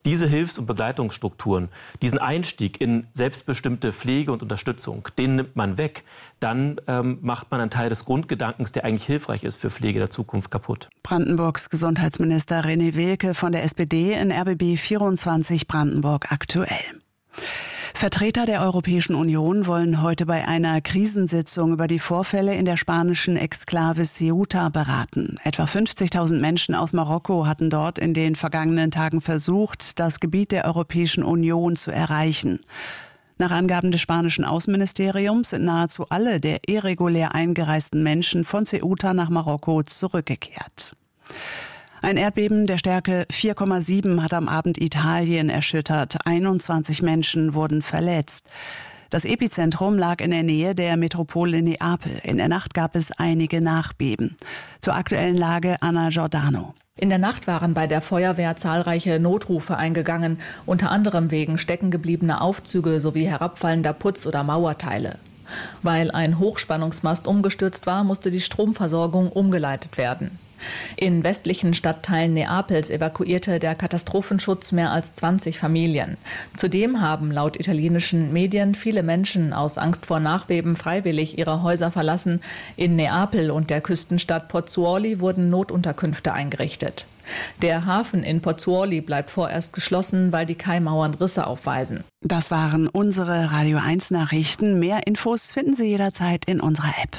diese Hilfs- und Begleitungsstrukturen, diesen Einstieg in selbstbestimmte Pflege und Unterstützung, den nimmt man weg, dann macht man einen Teil des Grundgedankens, der eigentlich hilfreich ist für Pflege der Zukunft, kaputt. Brandenburgs Gesundheitsminister René Wilke von der SPD in RBB 24 Brandenburg aktuell. Vertreter der Europäischen Union wollen heute bei einer Krisensitzung über die Vorfälle in der spanischen Exklave Ceuta beraten. Etwa 50.000 Menschen aus Marokko hatten dort in den vergangenen Tagen versucht, das Gebiet der Europäischen Union zu erreichen. Nach Angaben des spanischen Außenministeriums sind nahezu alle der irregulär eingereisten Menschen von Ceuta nach Marokko zurückgekehrt. Ein Erdbeben der Stärke 4,7 hat am Abend Italien erschüttert. 21 Menschen wurden verletzt. Das Epizentrum lag in der Nähe der Metropole Neapel. In der Nacht gab es einige Nachbeben. Zur aktuellen Lage Anna Giordano. In der Nacht waren bei der Feuerwehr zahlreiche Notrufe eingegangen, unter anderem wegen steckengebliebener Aufzüge sowie herabfallender Putz- oder Mauerteile. Weil ein Hochspannungsmast umgestürzt war, musste die Stromversorgung umgeleitet werden. In westlichen Stadtteilen Neapels evakuierte der Katastrophenschutz mehr als 20 Familien. Zudem haben laut italienischen Medien viele Menschen aus Angst vor Nachbeben freiwillig ihre Häuser verlassen. In Neapel und der Küstenstadt Pozzuoli wurden Notunterkünfte eingerichtet. Der Hafen in Pozzuoli bleibt vorerst geschlossen, weil die Kaimauern Risse aufweisen. Das waren unsere Radio 1 Nachrichten. Mehr Infos finden Sie jederzeit in unserer App.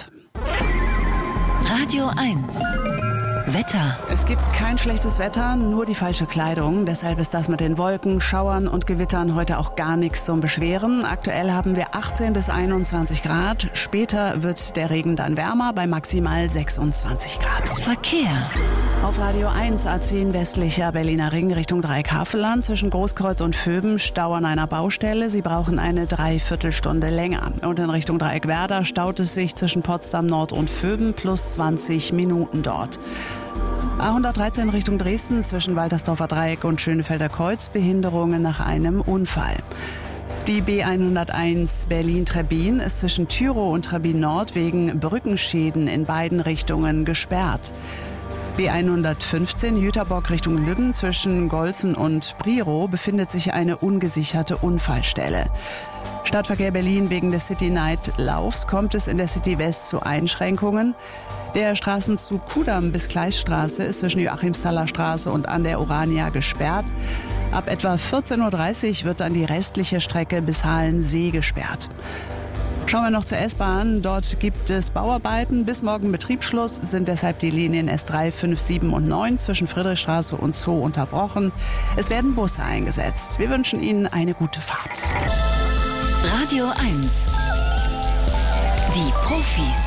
Radio 1 Wetter. Es gibt kein schlechtes Wetter, nur die falsche Kleidung. Deshalb ist das mit den Wolken, Schauern und Gewittern heute auch gar nichts zum Beschweren. Aktuell haben wir 18 bis 21 Grad. Später wird der Regen dann wärmer bei maximal 26 Grad. Verkehr. Auf Radio 1 A10 westlicher Berliner Ring Richtung Dreieck-Havelland zwischen Großkreuz und Vöben Stau an einer Baustelle. Sie brauchen eine Dreiviertelstunde länger. Und in Richtung Dreieck-Werder staut es sich zwischen Potsdam Nord und Vöben plus 20 Minuten dort. A113 Richtung Dresden zwischen Waltersdorfer Dreieck und Schönefelder Kreuz Behinderungen nach einem Unfall. Die B101 Berlin-Trebbin ist zwischen Tyrow und Trebbin Nord wegen Brückenschäden in beiden Richtungen gesperrt. B115 Jüterbock Richtung Lübben zwischen Golzen und Briro befindet sich eine ungesicherte Unfallstelle. Stadtverkehr Berlin wegen des City Night Laufs kommt es in der City West zu Einschränkungen. Der Straßenzug Kudamm bis Gleisstraße ist zwischen Joachimsthaler Straße und an der Urania gesperrt. Ab etwa 14.30 Uhr wird dann die restliche Strecke bis Halensee gesperrt. Schauen wir noch zur S-Bahn. Dort gibt es Bauarbeiten. Bis morgen Betriebsschluss sind deshalb die Linien S3, 5, 7 und 9 zwischen Friedrichstraße und Zoo unterbrochen. Es werden Busse eingesetzt. Wir wünschen Ihnen eine gute Fahrt. Radio 1 Die Profis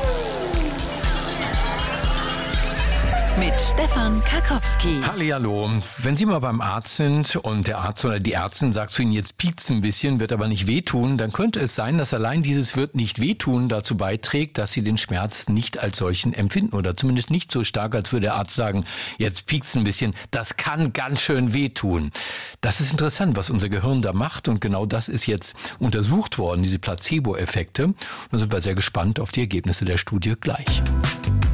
mit Stefan Karkowski. Hallihallo. Wenn Sie mal beim Arzt sind und der Arzt oder die Ärztin sagt zu Ihnen, jetzt piekt's ein bisschen, wird aber nicht wehtun, dann könnte es sein, dass allein dieses wird nicht wehtun dazu beiträgt, dass Sie den Schmerz nicht als solchen empfinden oder zumindest nicht so stark, als würde der Arzt sagen, jetzt piekt's ein bisschen, das kann ganz schön wehtun. Das ist interessant, was unser Gehirn da macht und genau das ist jetzt untersucht worden, diese Placebo-Effekte. Und da sind wir sehr gespannt auf die Ergebnisse der Studie gleich.